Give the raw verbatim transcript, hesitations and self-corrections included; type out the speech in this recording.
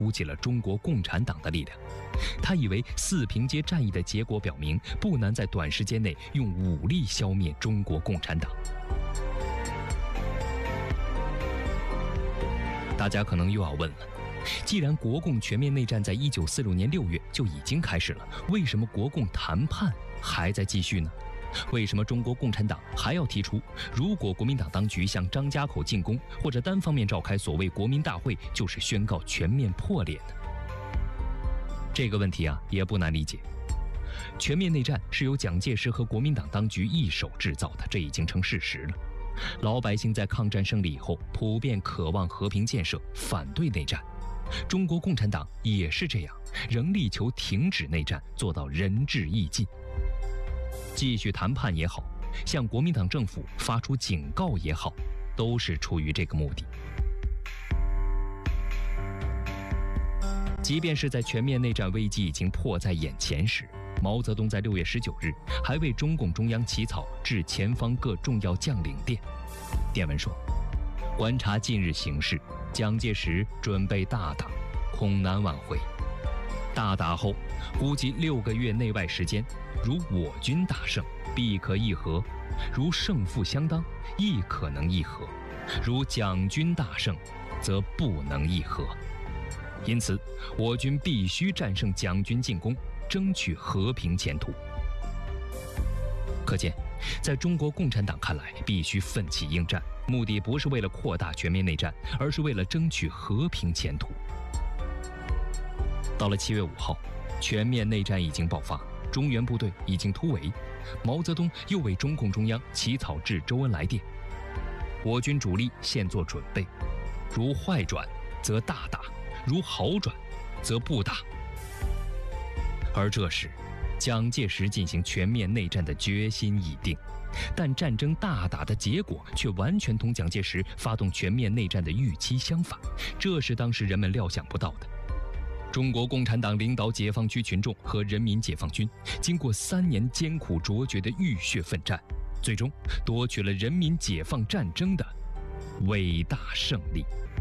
估计了中国共产党的力量。他以为四平街战役的结果表明，不难在短时间内用武力消灭中国共产党。大家可能又要问了，既然国共全面内战在一九四六年六月就已经开始了，为什么国共谈判还在继续呢？为什么中国共产党还要提出，如果国民党当局向张家口进攻，或者单方面召开所谓国民大会，就是宣告全面破裂呢？这个问题啊，也不难理解。全面内战是由蒋介石和国民党当局一手制造的，这已经成事实了。老百姓在抗战胜利以后，普遍渴望和平建设，反对内战。中国共产党也是这样，仍力求停止内战，做到仁至义尽。继续谈判也好，向国民党政府发出警告也好，都是出于这个目的。即便是在全面内战危机已经迫在眼前时，毛泽东在六月十九日还为中共中央起草致前方各重要将领电。电文说：观察近日形势，蒋介石准备大打，恐难挽回。大打后，估计六个月内外时间，如我军大胜，必可议和；如胜负相当，亦可能议和；如蒋军大胜，则不能议和。因此，我军必须战胜蒋军进攻，争取和平前途。可见，在中国共产党看来，必须奋起应战，目的不是为了扩大全面内战，而是为了争取和平前途。到了七月五号，全面内战已经爆发，中原部队已经突围，毛泽东又为中共中央起草致周恩来电：我军主力现作准备，如坏转则大打，如好转则不打。而这时，蒋介石进行全面内战的决心已定，但战争大打的结果却完全同蒋介石发动全面内战的预期相反，这是当时人们料想不到的。中国共产党领导解放区群众和人民解放军，经过三年艰苦卓绝的浴血奋战，最终夺取了人民解放战争的伟大胜利。